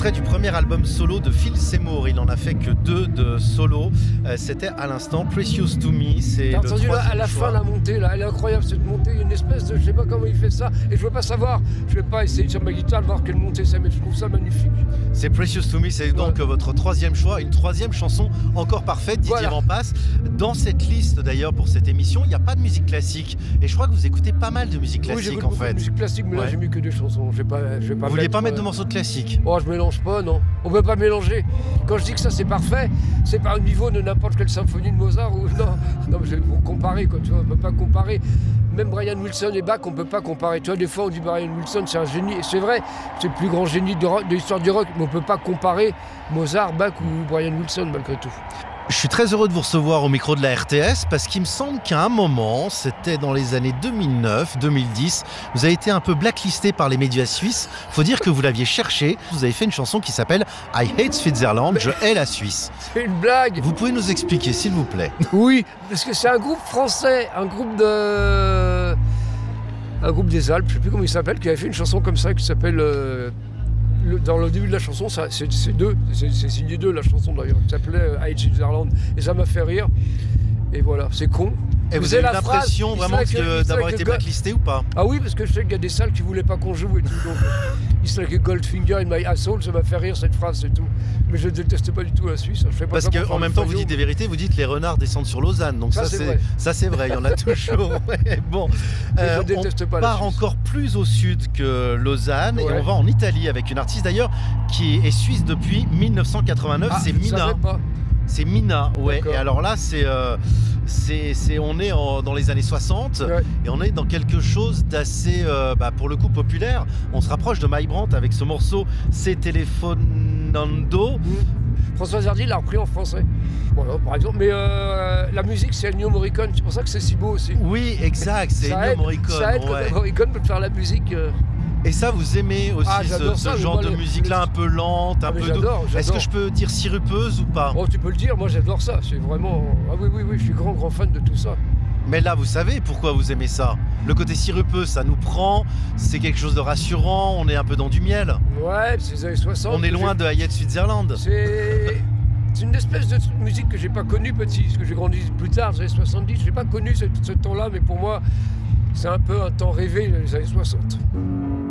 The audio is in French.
extrait du premier album solo de Phil Seymour. Il en a fait que 2 de solo. C'était à l'instant Precious to Me. C'est t'as entendu là, à la fin la montée là, elle est incroyable cette montée. Il y a une espèce de, je sais pas comment il fait ça, et je veux pas savoir. Je vais pas essayer sur ma guitare de voir quelle montée c'est, mais je trouve ça magnifique. C'est Precious to Me, c'est donc votre 3e choix, une 3e chanson encore parfaite. Didier Rampas. Dans cette liste d'ailleurs pour cette émission, il n'y a pas de musique classique. Et je crois que vous écoutez pas mal de musique classique en fait. De musique classique, mais là j'ai mis que des chansons. Je vais pas vous vouliez pas mettre de morceaux de classique? Oh, je mélange pas, non. On peut pas mélanger. Quand je dis que ça c'est parfait, c'est pas au niveau de n'importe quelle symphonie de Mozart ou non, mais pour comparer quoi, tu vois, on peut pas comparer. Même Brian Wilson et Bach, on peut pas comparer. Tu vois, des fois on dit Brian Wilson c'est un génie, et c'est vrai, c'est le plus grand génie de l'histoire du rock, mais on peut pas comparer Mozart, Bach ou Brian Wilson malgré tout. Je suis très heureux de vous recevoir au micro de la RTS parce qu'il me semble qu'à un moment, c'était dans les années 2009-2010, vous avez été un peu blacklisté par les médias suisses. Faut dire que vous l'aviez cherché. Vous avez fait une chanson qui s'appelle I Hate Switzerland, je hais la Suisse. C'est une blague. Vous pouvez nous expliquer, s'il vous plaît? Oui, parce que c'est un groupe français, un groupe des Alpes, je sais plus comment il s'appelle, qui avait fait une chanson comme ça qui s'appelle... dans le début de la chanson, c'est signé 2 la chanson d'ailleurs, qui s'appelait I Hate Switzerland, et ça m'a fait rire. Et voilà, c'est con. Et vous avez eu l'impression vraiment d'avoir été blacklisté ou pas? Ah oui, parce que je sais qu'il y a des salles qui voulaient pas qu'on joue et tout. Donc, It's like a Goldfinger in my asshole, ça m'a fait rire cette phrase, c'est tout. Mais je ne déteste pas du tout la Suisse. Je sais pas parce qu'en même temps, vous dites des vérités, vous dites les renards descendent sur Lausanne. Donc ça c'est vrai, il y en a toujours. Bon, on part encore plus au sud que Lausanne et on va en Italie avec une artiste d'ailleurs qui est suisse depuis 1989, c'est Mina. C'est Mina, ouais. D'accord. Et alors là, on est dans les années 60 et on est dans quelque chose d'assez, pour le coup, populaire. On se rapproche de Mike Brandt avec ce morceau C'est Telefonando. François Hardy l'a repris en français. Voilà, par exemple. Mais la musique, c'est Ennio Morricone. C'est pour ça que c'est si beau aussi. Oui, exact. C'est Ennio Morricone. Ça aide quand Morricone peut faire la musique. Et ça, vous aimez aussi ce genre de musique-là un peu lente, un peu douce. Est-ce que je peux dire sirupeuse ou pas? Oh, tu peux le dire, moi j'adore ça. C'est vraiment... Ah oui, je suis grand fan de tout ça. Mais là, vous savez pourquoi vous aimez ça? Le côté sirupeux, ça nous prend, c'est quelque chose de rassurant, on est un peu dans du miel. Ouais, c'est les années 60. On est loin de I Hate Switzerland. C'est une espèce de musique que j'ai pas connue petit, parce que j'ai grandi plus tard, dans les années 70. J'ai pas connu ce temps-là, mais pour moi, c'est un peu un temps rêvé, les années 60.